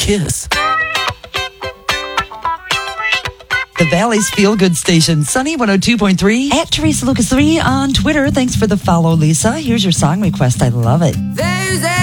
Kiss. The Valley's Feel Good Station, Sunny 102.3. At Teresa Lucas 3 on Twitter. Thanks for the follow, Lisa. Here's your song request. I love it.